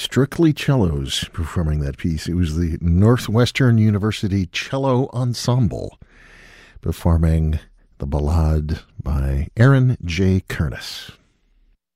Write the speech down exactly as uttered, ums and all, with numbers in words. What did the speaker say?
strictly cellos performing that piece. It was the Northwestern University Cello Ensemble performing the Ballade by Aaron J. Kernis.